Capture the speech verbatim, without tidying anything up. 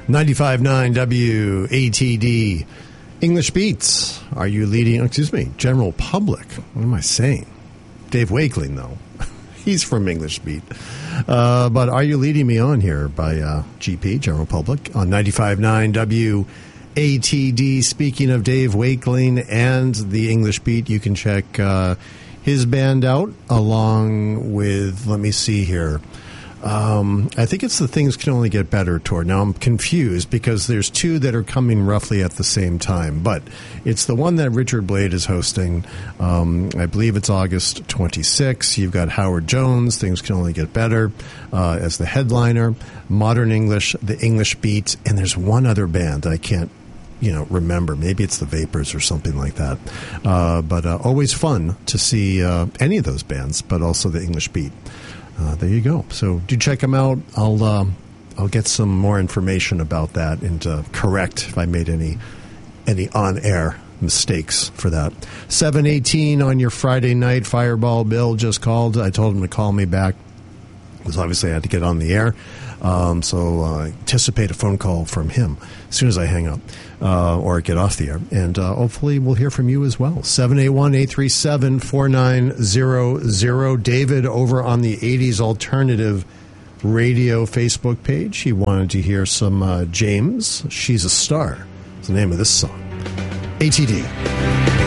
ninety-five point nine W A T D. English Beats. Are you leading? Excuse me. General Public. What am I saying? Dave Wakeling, though. He's from English Beat. Uh, but Are You Leading Me On here by uh, G P, General Public, on ninety-five point nine W A T D. Speaking of Dave Wakeling and the English Beat, you can check uh, his band out along with, let me see here. Um, I think it's the Things Can Only Get Better tour. Now I'm confused because there's two that are coming roughly at the same time, but it's the one that Richard Blade is hosting. Um, I believe it's August twenty-sixth. You've got Howard Jones, Things Can Only Get Better, uh, as the headliner, Modern English, the English Beat, and there's one other band that I can't you know, remember. Maybe it's the Vapors or something like that. Uh, but uh, always fun to see uh, any of those bands, but also the English Beat. Uh, there you go. So do check them out. I'll um, I'll get some more information about that and uh, correct if I made any any on-air mistakes for that. seven eighteen on your Friday night. Fireball Bill just called. I told him to call me back because obviously I had to get on the air. Um, so uh, anticipate a phone call from him as soon as I hang up uh, or get off the air. And uh, hopefully we'll hear from you as well. seven eight one, eight three seven, four nine zero zero. David over on the eighties Alternative Radio Facebook page. He wanted to hear some uh, James. She's a Star. It's the name of this song. A T D.